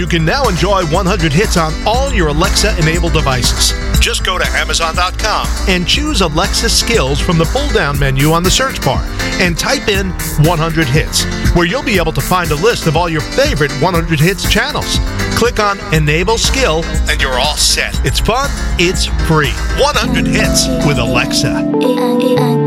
can now enjoy 100 hits on all your Alexa-enabled devices. Just go to Amazon.com and choose Alexa Skills from the pull-down menu on the search bar and type in 100 hits, where you'll be able to find a list of all your favorite 100 hits channels. Click on Enable Skill and you're all set. It's fun, it's free. 100 hits with Alexa.